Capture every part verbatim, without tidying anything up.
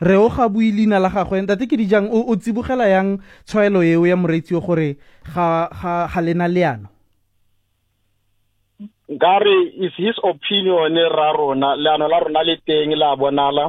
re o ga bui leina la gagwe ntate ke dijang o, o tsibogela yang tshwaelo eo ya moreetsi gore ga ga ga lena leano Gary is his opinion ra rona leano la rona le teng la bonala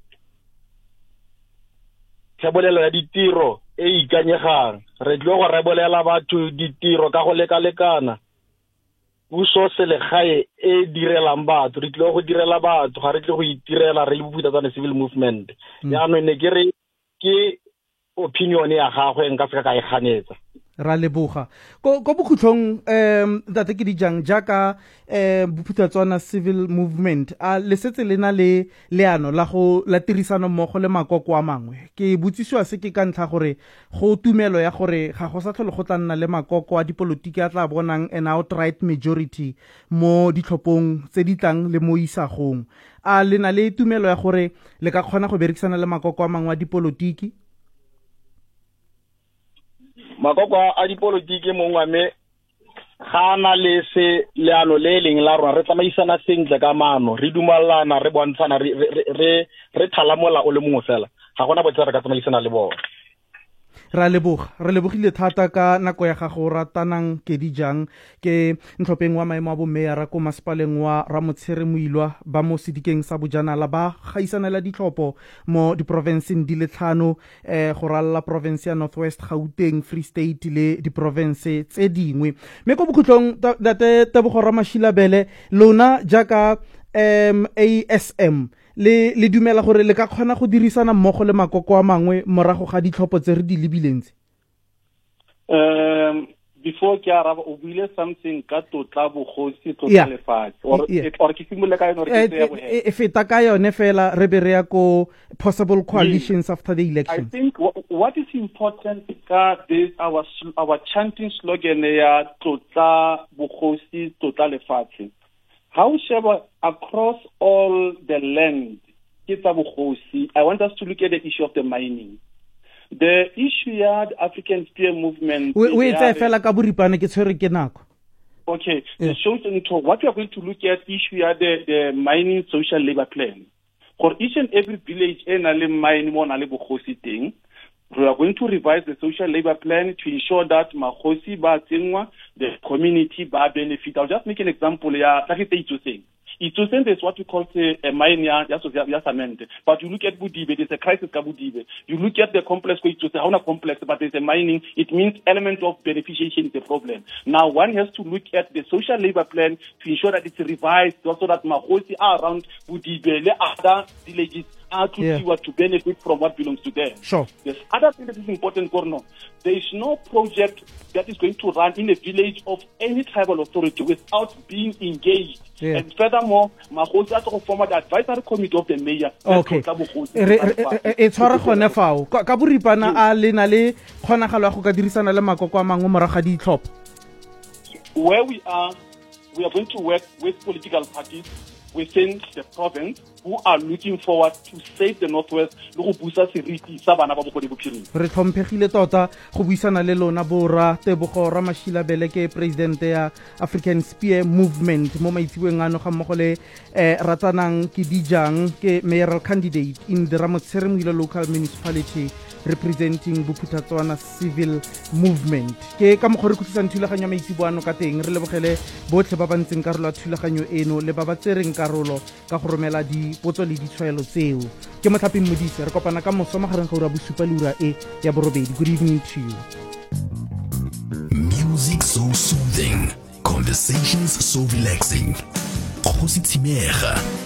thebolelo ya ditiro e ikanyegang re tlo go rebolela batho ditiro ka go leka-lekana puso selegae e direlang batho re tlo go direla batho ga re tle go itirela re le boputa tsa civil movement ya no ne ke re ke opinion ya gagwe nka se ka e ganetsa ra leboga ko ko bokhutlong um ntate ke dijang jaaka eh bophuthatswana civil movement a le setse lena le leano la go la tirisano mmogo le makoko a mangwe ke botsisiwa se ke ka ntlha gore go tumelo ya gore ga go sa tlhole go tla nna le makoko a dipolotiki a tla bonang an outright majority mo ditlhophong tse di tlang le mo isagong a lena le tumelo ya gore le ka kgona go berekisana le makoko a mangwe a dipolotiki makoko a dipolotiki mongwe me ga na le se leano le leng la rona re tsamaisana sentle ka mano re dumalana re bontshana re re re thalamola o le mongwe fela ga gona botse re ka tsamaisana le bona ra leboga re lebogile thata ka nako ya gago ratanang ke dijang ke ntlhopheng wa maemo a bomeya ko masepaleng wa Ramotsheri Moilwa ba mo sedikeng sa bojanala ba gaisanela ditlhopho mo diprovinceng di le tlhano eh go ralla province ya Northwest Gauteng Free State le diprovince tse dingwe me go bokhutlong date Tebogora Mashilabele lona jaaka um A S M le le dumela gore le ka kgona go dirisana mmogo le makoko a mangwe morago ga ditlhopho tse re di lebileng um before ke araba o buile something ka totla bogosi totla lefatshe or or ke simole ka yone re ke ya bohe e feta ka yone fela re be re ya ko possible coalitions after the election. I think what is important ka this our our chanting slogan ya totla bogosi totla lefatshe. However, across all the land, I want us to look at the issue of the mining. The issue ya the African Spear Movement. We we tsa fela ka boripane ke tshwere ke nako. Okay, yeah. So into what we are going to look at issue ya the the mining social labor plan. For each and every village en a le mine mo na le bogosi teng. We are going to revise the social labor plan to ensure that magosi ba tsengwa the community ba benefit. I'll just make an example. Ya saying. It's there's what we call say, a mine ya cement. But you look at Budibe, there's a crisis ka Budibe. You look at the complex, it's how not complex, but there's a mining. It means element of beneficiation is a problem. Now one has to look at the social labor plan to ensure that it's revised so that magosi are around Budibe, the other villages are to yeah. see what to benefit from what belongs to them. Sure. There's other thing that is important, Corno. There is no project that is going to run in a village of any tribal authority without being engaged. Yeah. And furthermore, magosi a go form the advisory committee of the mayor. Okay. E tshwara gone fao. Ka boripana a lena le kgonagalo ya go ka dirisana le makoko a mangwe moraga di tlhop. Where we are, we are going to work with political parties within the province who are looking forward to save the Northwest le go busa seriti sa bana ba bogodi bophirima. Re tlhomphegile tota go buisana le lona Bora Tebogora Mashilabele ke president ya African Spear Movement mo maitsiweng ano ga mmogo le eh ratanang ke dijang ke mayoral candidate in the Ramotsheri Moilwa local municipality representing Bophuthatswana Civil Movement. Ke ka mogore go tsitsa thulaganyo maitsiboano ka teng re lebogele botlhe ba bantseng karolo ya thulaganyo eno le ba ba tsereng karolo ka go romela di potso le ditshwaelo tseo. Ke Motlhapi Modise re kopana ka moso magareng ga ura bosupa le ura e ya borobedi. Good evening to you. Music so soothing, conversations so relaxing. Go se tshimega.